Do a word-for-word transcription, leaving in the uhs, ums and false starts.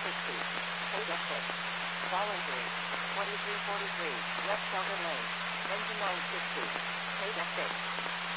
sixty. Take exit. Voluntary. twenty-three forty-three. West Shelter Lane. Engine nine sixty. Take exit.